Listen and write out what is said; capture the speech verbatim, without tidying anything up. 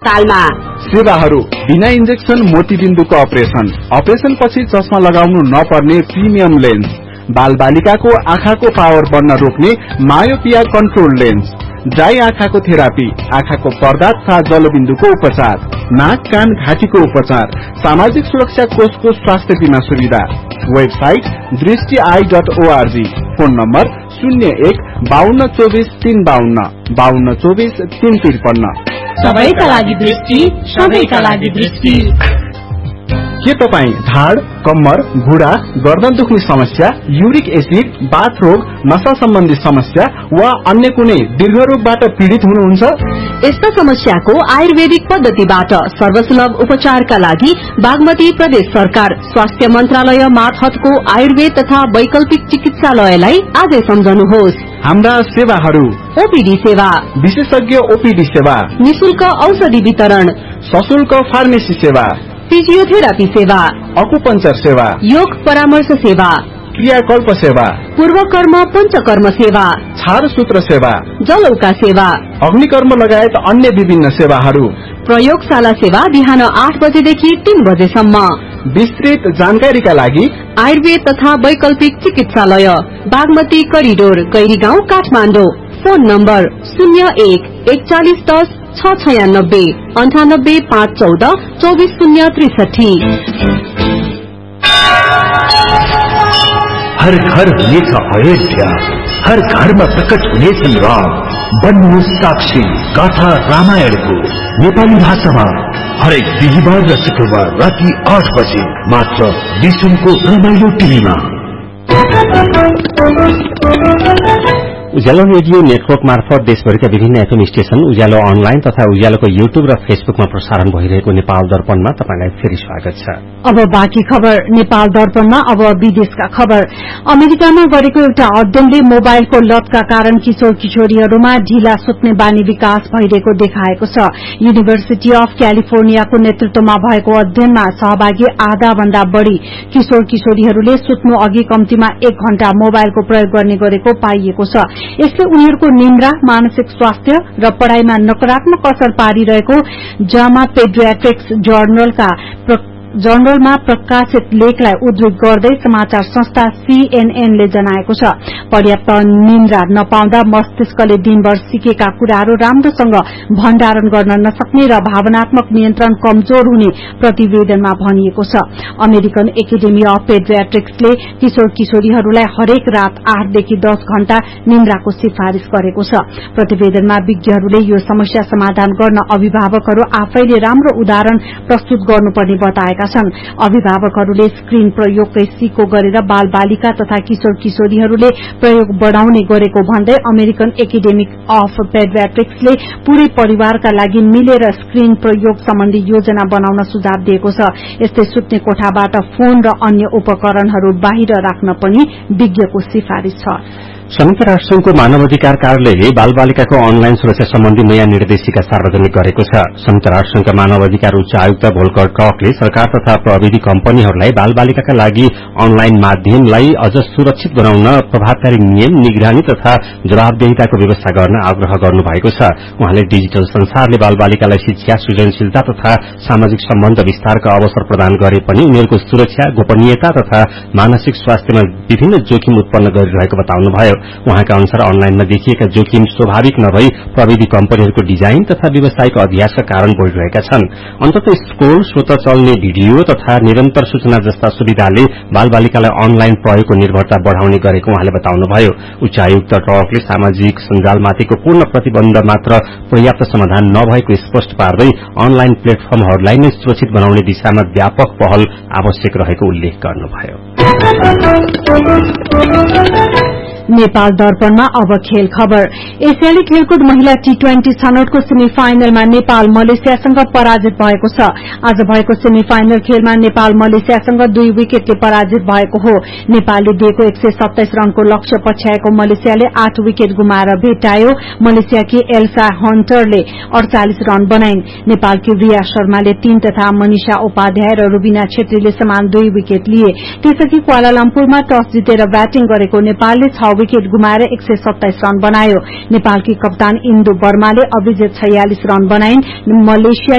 अस्पतालमा। सेवाहरू बिना इन्जेक्सन मोतीबिन्दुको अपरेसन, अपरेसन पछि चस्मा लगाउनु नपर्ने प्रिमियम लेन्स, बाल बालिकाको आँखाको पावर बढ्न रोक्ने मायोपिया कन्ट्रोल लेन्स, ड्राई आँखाको थेरापी, आँखाको पर्दा तथा जलबिन्दुको उपचार, नाक कान घाँटीको उपचार, सामाजिक सुरक्षा कोषको स्वास्थ्य बीमा सुविधा। वेबसाइट दृष्टि I dot ORG. Phone number शून्य एक बाहन्न चौबिस तीन बाहन्न बाहन्न चौबिस तीन त्रिपन्न। सबैका लागि दृष्टि, सबैका लागि दृष्टि। के तपाईँ ढाड, कम्मर, घुँडा, गर्दन दुख्ने समस्या, युरिक एसिड, बाथ रोग, नशा सम्बन्धी समस्या वा अन्य कुनै दीर्घ रोगबाट पीड़ित हुनुहुन्छ? यस्ता समस्याको आयुर्वेदिक पद्धतिबाट सर्वसुलभ उपचारका लागि बागमती प्रदेश सरकार स्वास्थ्य मन्त्रालय मार्फतको आयुर्वेद तथा वैकल्पिक चिकित्सालयलाई आजै सम्झनुहोस्। हाम्रा सेवाहरू: ओपीडी सेवा, विशेषज्ञ ओपीडी सेवा, निशुल्क औषधि वितरण, सशुल्क फार्मेसी सेवा, फिजियोथेरापी सेवा, अकुपंचर सेवा, योग परामर्श सेवा, क्रियाकल्प सेवा, पूर्वकर्म पञ्चकर्म सेवा, छारसूत्र सेवा, जलौका सेवा, अग्निकर्म लगायत अन्य विभिन्न सेवाहरू। प्रयोगशाला सेवा बिहान आठ बजेदेखि तीन बजेसम्म। विस्तृत जानकारीका लागि आयुर्वेद तथा वैकल्पिक चिकित्सालय, Bagmati corridor, Gairigaun, Kathmandu. Phone number शून्य एक एकचालिस दस छ छयानब्बे अन्ठानब्बे पाँच चौध चौबिस शून्य त्रिसठी। हर घर हुनेछ अयोध्या, हर घरमा प्रकट हुनेछन् राम। बन्नुहोस् साक्षी गाथा रामायणको नेपाली भाषामा हरेक बिहिबार र शुक्रबार राति आठ बजे मात्र विसुमको रमाइलो टिभीमा। उज्यालो रेडियो नेटवर्क मार्फत देशभरिका विभिन्न एफएम स्टेशन, उज्यालो अनलाइन तथा उज्यालोको युट्युब र फेसबुकमा प्रसारण भइरहेको नेपाल दर्पणमा तपाईलाई फेरि स्वागत छ। अब बाँकी खबर नेपाल दर्पणमा। अब विदेशका खबर। अमेरिकामा गरेको एउटा अध्ययनले मोबाइलको लतका कारण किशोर किशोरीहरूमा ढिला सुत्ने बानी विकास भइरहेको देखाएको छ। युनिभर्सिटी अफ क्यालिफोर्नियाको नेतृत्वमा भएको अध्ययनमा सहभागी आधा भन्दा बढ़ी किशोर किशोरीहरूले सुत्नु अघि कम्तीमा एक घण्टा मोबाइलको प्रयोग गर्ने गरेको पाइएको छ। यसले उनीहरूको निन्द्रा, मानसिक स्वास्थ्य र पढ़ाइमा नकारात्मक असर पारिरहेको जामा पेडियाट्रिक्स जर्नलका जर्नलमा प्रकाशित लेखलाई उद्धृत गर्दै समाचार संस्था सीएनएनले जनाएको छ। पर्याप्त निन्द्रा नपाउँदा मस्तिष्कले दिनभर सिकेका कुराहरू राम्रोसँग भण्डारण गर्न नसक्ने र भावनात्मक नियन्त्रण कमजोर हुने प्रतिवेदनमा भनिएको छ। अमेरिकन एकाडेमी अफ पेडियाट्रिक्सले किशोर किशोरीहरूलाई हरेक रात आठदेखि दस घण्टा निन्द्राको सिफारिश गरेको छ। प्रतिवेदनमा विज्ञहरूले यो समस्या समाधान गर्न अभिभावकहरू आफैले राम्रो उदाहरण प्रस्तुत गर्नुपर्ने बताएका छन्। अभिभावकहरूले स्क्रिन प्रयोगकै सिको गरेर बाल बालिका तथा किशोर किशोरीहरूले प्रयोग बढ़ाउने गरेको भन्दै अमेरिकन एकाडेमी अफ पेडियाट्रिक्सले पूरै परिवारका लागि मिलेर स्क्रिन प्रयोग सम्बन्धी योजना बनाउन सुझाव दिएको छ। यस्तै सुत्ने कोठाबाट फोन र अन्य उपकरणहरू बाहिर राख्न पनि विज्ञको सिफारिश छ। संयुक्त राष्ट्रसंघको मानवाधिकार कार्यालयले बाल बालिकाको अनलाइन सुरक्षा सम्बन्धी नयाँ निर्देशिका सार्वजनिक गरेको छ। संयुक्त राष्ट्रसंघका मानवाधिकार उच्च आयुक्त भोल्कर टर्कले सरकार तथा प्रविधि कम्पनीहरूलाई बाल बालिकाका लागि अनलाइन माध्यमलाई अझ सुरक्षित बनाउन प्रभावकारी नियम, निगरानी तथा जवाबदेहिताको व्यवस्था गर्न आग्रह गर्नुभएको छ। उहाँले डिजिटल संसारले बाल बालिकालाई शिक्षा, सृजनशीलता तथा सामाजिक सम्बन्ध विस्तारका अवसर प्रदान गरे पनि उनीहरूको सुरक्षा, गोपनीयता तथा मानसिक स्वास्थ्यमा विभिन्न जोखिम उत्पन्न गरिरहेको बताउनुभयो। उहाँका अनुसार अनलाइनमा देखिएका जोखिम स्वाभाविक नभई प्रविधि कम्पनीहरूको डिजाइन तथा व्यावसायिक अभ्यासका कारण बढ़िरहेका छन्। अन्ततः स्क्रोल, स्वतः चल्ने भिडियो तथा निरन्तर सूचना जस्ता सुविधाले बाल बालिकालाई अनलाइन प्रयोगको निर्भरता बढ़ाउने गरेको उहाँले बताउनुभयो। उच्च आयुक्त टर्कले सामाजिक सञ्जालमाथिको पूर्ण प्रतिबन्ध मात्र पर्याप्त समाधान नभएको स्पष्ट पार्दै अनलाइन प्लेटफर्महरूलाई नै सुरक्षित बनाउने दिशामा व्यापक पहल आवश्यक रहेको उल्लेख गर्नुभयो। नेपाल दर्पणमा अब खेल खबर। एसियाली खेलकुद महिला टी ट्वेन्टी छनौटको सेमी फाइनलमा नेपाल मलेसियासँग पराजित भएको छ। आज भएको सेमी फाइनल खेलमा नेपाल मलेसियासँग दुई विकेटले पराजित भएको हो। नेपालले दिएको एक सय सत्ताइस रनको लक्ष्य पछ्याएको मलेसियाले आठ विकेट गुमाएर भेटायो। मलेसियाकी एल्सा हन्टरले अड़चालिस रन बनाइन्। नेपालकी रिया शर्माले तीन तथा मनिषा उपाध्याय र रुबिना छेत्रीले समान दुई विकेट लिए। त्यसअघि क्वालालम्पुरमा टस जितेर ब्याटिङ गरेको नेपालले छ विकेट गुमाएर एक सय सत्ताइस रन बनायो। नेपालकी कप्तान इन्दु वर्माले अभिजित छयालिस रन बनाइन्। मलेसिया